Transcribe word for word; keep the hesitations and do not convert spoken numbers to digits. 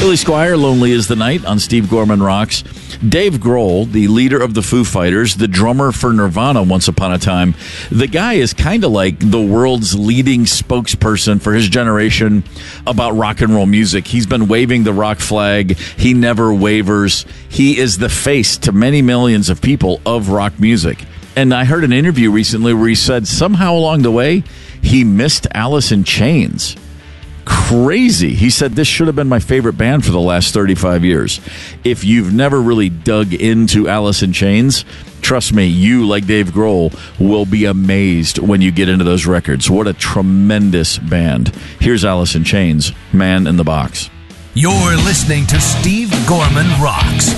Billy Squier, Lonely is the Night on Steve Gorman Rocks. Dave Grohl, the leader of the Foo Fighters, the drummer for Nirvana once upon a time. The guy is kind of like the world's leading spokesperson for his generation about rock and roll music. He's been waving the rock flag. He never wavers. He is the face to many millions of people of rock music. And I heard an interview recently where he said somehow along the way, he missed Alice in Chains. Crazy. He said, this should have been my favorite band for the last thirty-five years. If you've never really dug into Alice in Chains, trust me, you, like Dave Grohl, will be amazed when you get into those records. What a tremendous band. Here's Alice in Chains, Man in the Box. You're listening to Steve Gorman Rocks.